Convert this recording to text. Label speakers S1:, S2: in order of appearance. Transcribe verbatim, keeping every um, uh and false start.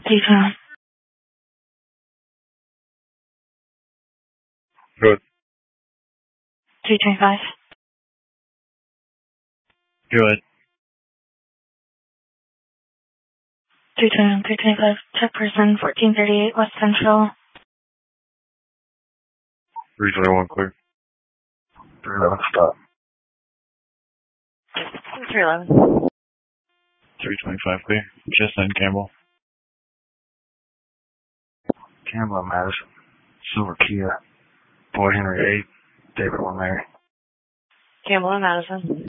S1: Detail.
S2: Good.
S1: three twenty-five.
S2: Good.
S1: three twenty-one, three twenty-five. Check person, fourteen thirty-eight West Central.
S2: three twenty-one clear.
S3: three eleven stop.
S1: three eleven.
S2: three twenty-five clear. Just in Campbell.
S3: Campbell and Madison. Silver Kia. Boy Henry eight. David one Mary.
S1: Campbell and Madison.